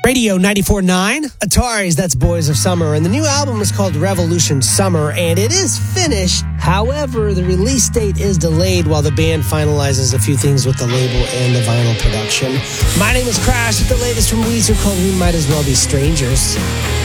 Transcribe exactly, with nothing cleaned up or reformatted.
Radio ninety-four point nine, Ataris, that's Boys of Summer. And the new album is called Revolution Summer, and it is finished. However, the release date is delayed while the band finalizes a few things with the label and the vinyl production. My name is Crash with the latest from Weezer called We Might As Well Be Strangers.